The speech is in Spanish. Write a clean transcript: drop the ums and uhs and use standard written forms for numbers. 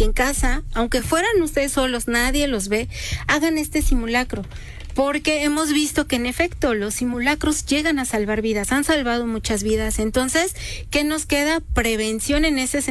que en casa, aunque fueran ustedes solos, nadie los ve, hagan este simulacro. Porque hemos visto que en efecto los simulacros llegan a salvar vidas, han salvado muchas vidas. Entonces, ¿qué nos queda? Prevención en ese sentido.